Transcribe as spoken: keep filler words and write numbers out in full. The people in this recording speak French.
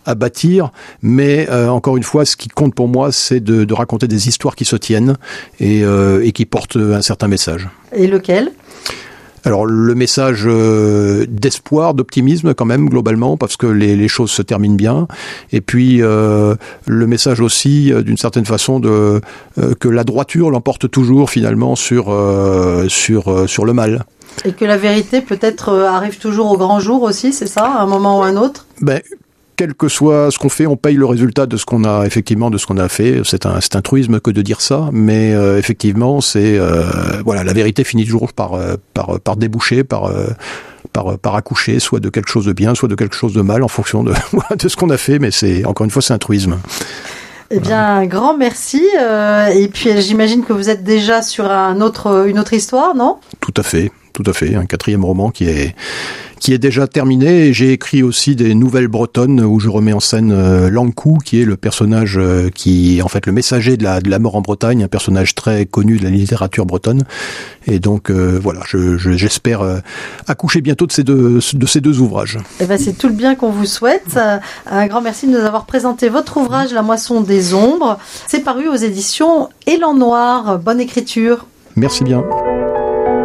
à bâtir, mais euh, encore une fois, ce qui compte pour moi, c'est de, de raconter des histoires qui se tiennent et, euh, et qui portent un certain message. Et lequel ? Alors le message euh, d'espoir, d'optimisme quand même globalement, parce que les, les choses se terminent bien. Et puis euh, le message aussi, euh, d'une certaine façon, de euh, que la droiture l'emporte toujours finalement sur euh, sur euh, sur le mal. Et que la vérité peut-être euh, arrive toujours au grand jour aussi, c'est ça, à un moment ou à un autre ? Ben, quel que soit ce qu'on fait, on paye le résultat de ce qu'on a effectivement de ce qu'on a fait. C'est un, c'est un truisme que de dire ça, mais euh, effectivement, c'est euh, voilà, la vérité finit toujours par euh, par par déboucher, par euh, par par accoucher, soit de quelque chose de bien, soit de quelque chose de mal, en fonction de de ce qu'on a fait. Mais c'est encore une fois, c'est un truisme. Eh bien, un grand merci. Euh, et puis, j'imagine que vous êtes déjà sur un autre une autre histoire, non ? Tout à fait. Tout à fait, un quatrième roman qui est qui est déjà terminé. Et j'ai écrit aussi des nouvelles bretonnes où je remets en scène euh, Lankou, qui est le personnage euh, qui est en fait le messager de la de la mort en Bretagne, un personnage très connu de la littérature bretonne. Et donc euh, voilà, je, je, j'espère euh, accoucher bientôt de ces deux de ces deux ouvrages. Eh ben, c'est tout le bien qu'on vous souhaite. Un grand merci de nous avoir présenté votre ouvrage La Moisson des Ombres. C'est paru aux éditions Élan Noir. Bonne écriture. Merci bien.